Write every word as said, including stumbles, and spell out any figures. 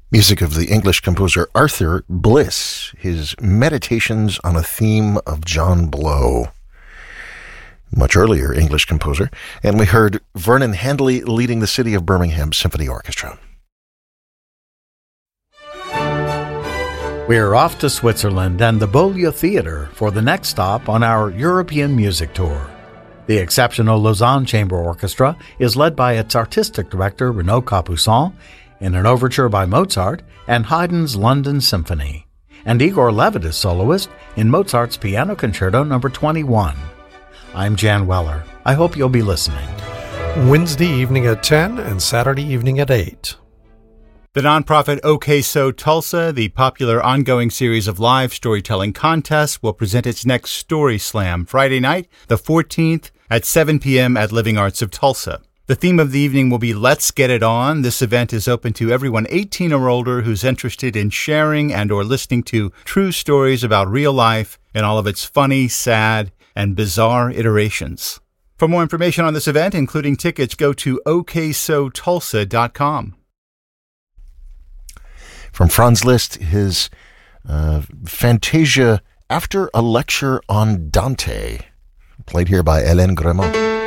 Music of the English composer Arthur Bliss, his Meditations on a Theme of John Blow. Much earlier English composer. And we heard Vernon Handley leading the City of Birmingham Symphony Orchestra. We're off to Switzerland and the Beaulieu Theatre for the next stop on our European music tour. The exceptional Lausanne Chamber Orchestra is led by its artistic director Renaud Capuçon in an overture by Mozart and Haydn's London Symphony, and Igor Levit is soloist in Mozart's Piano Concerto number twenty-one. I'm Jan Weller. I hope you'll be listening. Wednesday evening at ten and Saturday evening at eight. The nonprofit OK So Tulsa, the popular ongoing series of live storytelling contests, will present its next Story Slam Friday night, the fourteenth, at seven p.m. at Living Arts of Tulsa. The theme of the evening will be Let's Get It On. This event is open to everyone eighteen or older who's interested in sharing and or listening to true stories about real life in all of its funny, sad, and bizarre iterations. For more information on this event, including tickets, go to o k so tulsa dot com. From Franz Liszt, his uh, Fantasia After a Lecture on Dante, played here by Hélène Grémont.